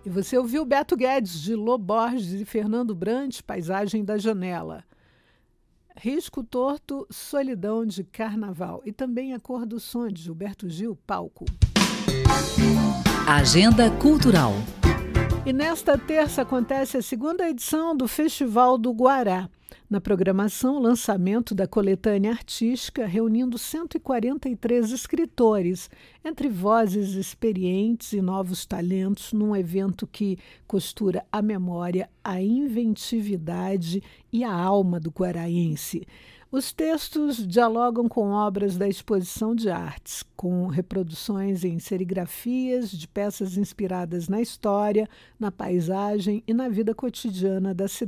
E você ouviu Beto Guedes, de Lô Borges e Fernando Brant, Paisagem da Janela. Risco Torto, Solidão, de Carnaval. E também A Cor do Som, de Gilberto Gil, Palco. Agenda Cultural. E nesta terça acontece a segunda edição do Festival do Guará. Na programação, o lançamento da coletânea artística, reunindo 143 escritores, entre vozes experientes e novos talentos, num evento que costura a memória, a inventividade e a alma do guaraense. Os textos dialogam com obras da exposição de artes, com reproduções em serigrafias de peças inspiradas na história, na paisagem e na vida cotidiana da cidade.